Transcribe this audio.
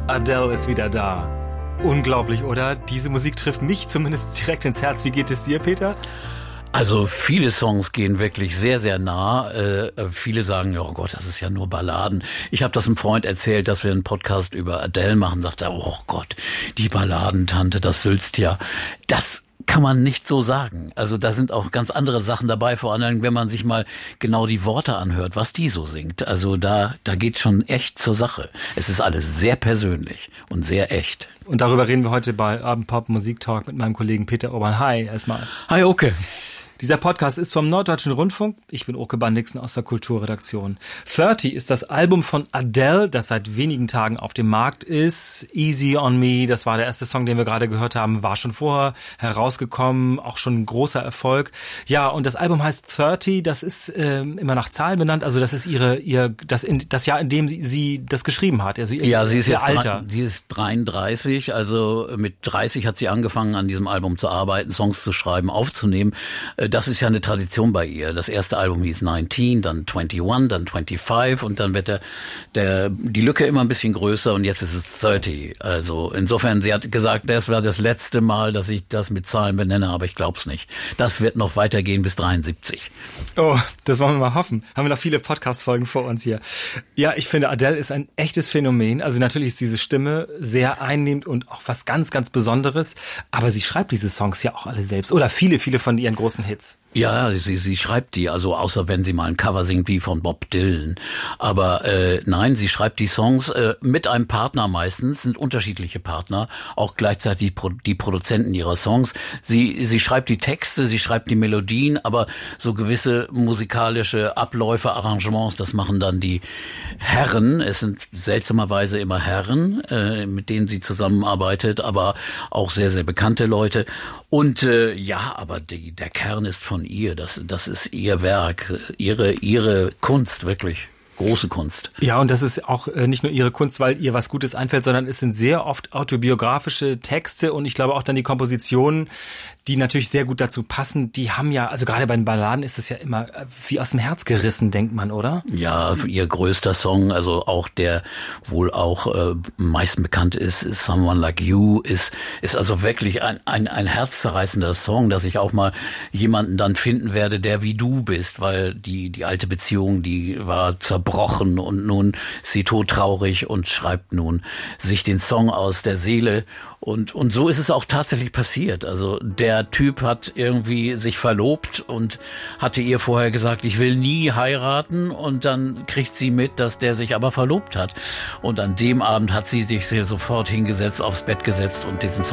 Adele ist wieder da. Unglaublich, oder? Diese Musik trifft mich zumindest direkt ins Herz. Wie geht es dir, Peter? Also viele Songs gehen wirklich sehr, sehr nah. Viele sagen, oh Gott, das ist ja nur Balladen. Ich habe das einem Freund erzählt, dass wir einen Podcast über Adele machen. Sagt er, oh Gott, die Balladentante, das sülzt ja. Das kann man nicht so sagen. Also da sind auch ganz andere Sachen dabei, vor allem wenn man sich mal genau die Worte anhört, was die so singt. Also da geht schon echt zur Sache. Es ist alles sehr persönlich und sehr echt. Und darüber reden wir heute bei Abendpop Musik Talk mit meinem Kollegen Peter Urban. Hi, erstmal. Hi, okay. Dieser Podcast ist vom Norddeutschen Rundfunk. Ich bin Oke Bandixen aus der Kulturredaktion. 30 ist das Album von Adele, das seit wenigen Tagen auf dem Markt ist. Easy on Me, das war der erste Song, den wir gerade gehört haben, war schon vorher herausgekommen, auch schon ein großer Erfolg. Ja, und das Album heißt 30, das ist immer nach Zahlen benannt, also das ist das Jahr, in dem sie das geschrieben hat. Also ja, sie ist jetzt Alter. Sie ist 33, also mit 30 hat sie angefangen, an diesem Album zu arbeiten, Songs zu schreiben, aufzunehmen. Das ist ja eine Tradition bei ihr. Das erste Album hieß 19, dann 21, dann 25 und dann wird die Lücke immer ein bisschen größer und jetzt ist es 30. Also insofern, sie hat gesagt, das war das letzte Mal, dass ich das mit Zahlen benenne, aber ich glaub's nicht. Das wird noch weitergehen bis 73. Oh, das wollen wir mal hoffen. Haben wir noch viele Podcast-Folgen vor uns hier. Ja, ich finde, Adele ist ein echtes Phänomen. Also natürlich ist diese Stimme sehr einnehmend und auch was ganz, ganz Besonderes. Aber sie schreibt diese Songs ja auch alle selbst. Oder viele von ihren großen Hits. Ja, sie schreibt die, also außer wenn sie mal ein Cover singt wie von Bob Dylan. Aber nein, sie schreibt die Songs mit einem Partner meistens, sind unterschiedliche Partner, auch gleichzeitig die Produzenten ihrer Songs. Sie schreibt die Texte, sie schreibt die Melodien, aber so gewisse musikalische Abläufe, Arrangements, das machen dann die Herren. Es sind seltsamerweise immer Herren, mit denen sie zusammenarbeitet, aber auch sehr, sehr bekannte Leute. Und ja, aber der Kern ist von ihr, das ist ihr Werk, ihre Kunst, wirklich große Kunst. Ja, und das ist auch nicht nur ihre Kunst, weil ihr was Gutes einfällt, sondern es sind sehr oft autobiografische Texte und ich glaube auch dann die Kompositionen, die natürlich sehr gut dazu passen, die haben ja, also gerade bei den Balladen ist es ja immer wie aus dem Herz gerissen, denkt man, oder? Ja, ihr größter Song, also auch der wohl auch meisten bekannt ist Someone Like You, ist also wirklich ein herzzerreißender Song, dass ich auch mal jemanden dann finden werde, der wie du bist, weil die alte Beziehung, die war zerbrochen und nun ist sie todtraurig und schreibt nun sich den Song aus der Seele. Und so ist es auch tatsächlich passiert. Also der Typ hat irgendwie sich verlobt und hatte ihr vorher gesagt, ich will nie heiraten. Und dann kriegt sie mit, dass der sich aber verlobt hat. Und an dem Abend hat sie sich sofort hingesetzt, aufs Bett gesetzt und diesen